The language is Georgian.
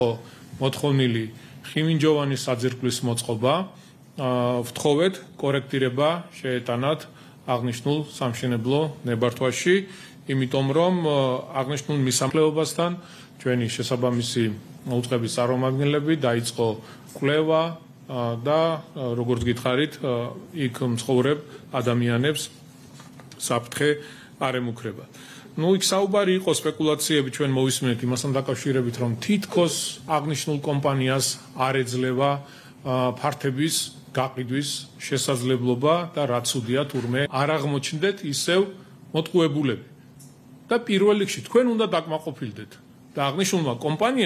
მოთხოვნილი ხიმინჯოვანის საძირკვლის მოწყობა, ვთხოვეთ კორექტირება შეეტანათ აღნიშნულ სამშენებლო ნებართვაში, იმიტომ რომ აღნიშნულ მისამართლეობასთან ჩვენი შესაბამისი უწყების წარმომადგენლები დაიწყო კვლევა და როგორც გითხარით, იქ მცხოვრებ ადამიანებს საფრთხე არ ემუქრება. იქ საუბარი იყო სპეკულაციები ჩვენ მოვისმენთ იმასთან დაკავშირებით, რომ თითქოს აღნიშნულ კომპანიას არ ეძლევა ფართების გაყიდვის შესაძლებლობა და რაც უდია თურმე არ აღმოჩნდეთ ისევ მოტყუებულები. და პირველ რიგში თქვენ უნდა დაკმაყოფილდეთ და აღნიშნულმა კომპანიამ